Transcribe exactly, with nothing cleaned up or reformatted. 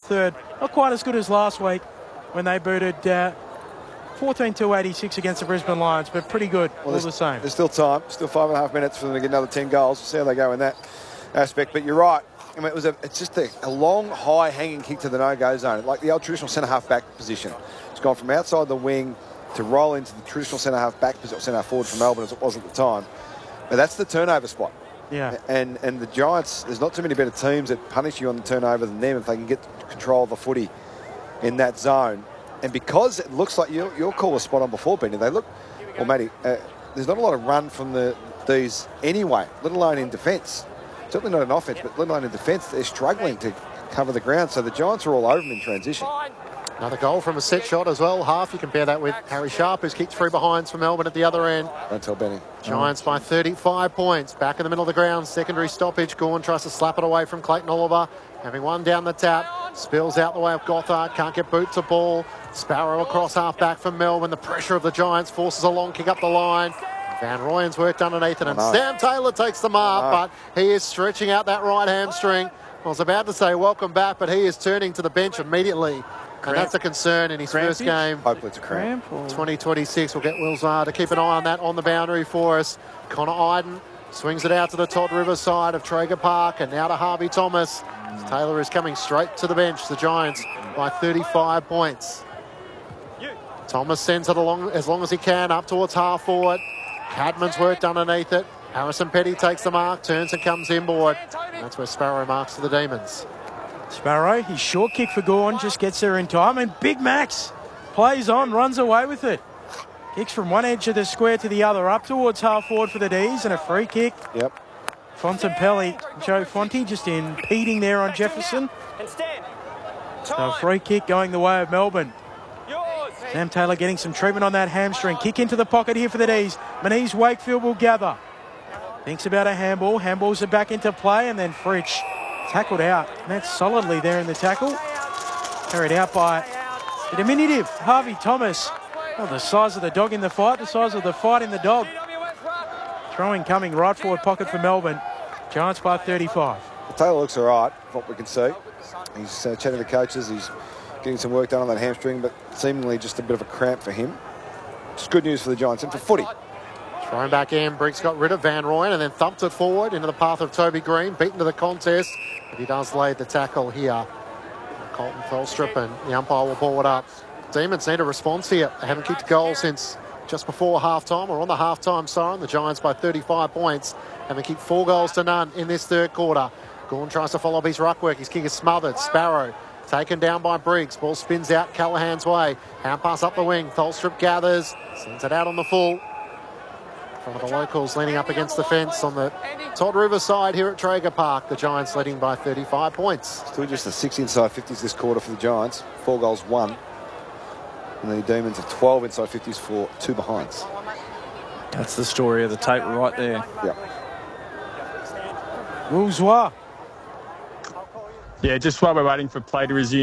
third. Not quite as good as last week when they booted uh, fourteen two eighty-six against the Brisbane Lions, but pretty good well, all the same. There's still time, still five and a half minutes for them to get another ten goals. We'll see how they go in that aspect. But you're right. I mean, it was a, it's just a, a long, high-hanging kick to the no-go zone, like the old traditional centre-half-back position. It's gone from outside the wing to roll into the traditional centre-half-back position, centre-forward for Melbourne as it was at the time. But that's the turnover spot. Yeah. And and the Giants, there's not too many better teams that punish you on the turnover than them if they can get control of the footy in that zone. And because it looks like your, your call was spot on before, Benny, they look, well, Matty, uh, there's not a lot of run from the these anyway, let alone in defence. Certainly not in offence, but let alone in defence. They're struggling to cover the ground. So the Giants are all over them in transition. Another goal from a set shot as well. Half, you compare that with Harry Sharp, who's kicked three behinds for Melbourne at the other end. Don't tell Benny. Giants by thirty-five points. Back in the middle of the ground. Secondary stoppage. Gawn tries to slap it away from Clayton Oliver. Having one down the tap. Spills out the way of Gothard. Can't get boot to ball. Sparrow across half back for Melbourne. The pressure of the Giants forces a long kick up the line. Van Rooyen's worked underneath it. And oh, no. Sam Taylor takes the mark. Oh, no. But he is stretching out that right hamstring. I was about to say welcome back, but he is turning to the bench immediately. And that's a concern in his Crampage? first game. Hopefully it's a cramp. Cramp or... twenty twenty-six. We'll get Will Zahar to keep an eye on that on the boundary for us. Connor Iden swings it out to the Todd River side of Traeger Park and now to Harvey Thomas. Taylor is coming straight to the bench. The Giants by thirty-five points. Thomas sends it along as long as he can up towards half forward. Cadman's worked underneath it. Harrison Petty takes the mark, turns and comes inboard. And that's where Sparrow marks for the Demons. Sparrow, his short kick for Gawn, just gets there in time. And Big Max plays on, runs away with it. Kicks from one edge of the square to the other, up towards half forward for the D's, and a free kick. Yep. Fontempelli, Joe Fonte just impeding there on Jefferson. So a free kick going the way of Melbourne. Sam Taylor getting some treatment on that hamstring. Kick into the pocket here for the D's. Manise Wakefield will gather. Thinks about a handball. Handballs are back into play, and then Fritsch tackled out. And that's solidly there in the tackle. Carried out by the diminutive Harvey Thomas. Oh, the size of the dog in the fight, the size of the fight in the dog. Throwing coming right forward pocket for Melbourne. Giants by thirty-five. Well, Taylor looks all right, what we can see. He's uh, chatting to coaches. He's getting some work done on that hamstring, but seemingly just a bit of a cramp for him. It's good news for the Giants and for footy. Thrown back in, Briggs got rid of Van Rooyen and then thumped it forward into the path of Toby Green, beaten to the contest. But he does lay the tackle here. Colton Thelstrup, and the umpire will ball it up. Demons need a response here. They haven't kicked a goal since just before half-time, or on the half-time siren. The Giants by thirty-five points. Having kicked four goals to none in this third quarter. Gawn tries to follow up his ruck work. His kick is smothered. Sparrow taken down by Briggs. Ball spins out Callahan's way. Hand pass up the wing. Thelstrup gathers. Sends it out on the full. One of the locals leaning up against the fence on the Todd River side here at Traeger Park. The Giants leading by thirty-five points. Still just the six inside fifties this quarter for the Giants. Four goals, one. And the Demons have twelve inside fifties for two behinds. That's the story of the tape right there. Yep. Bourgeois. Yeah, just while we're waiting for play to resume.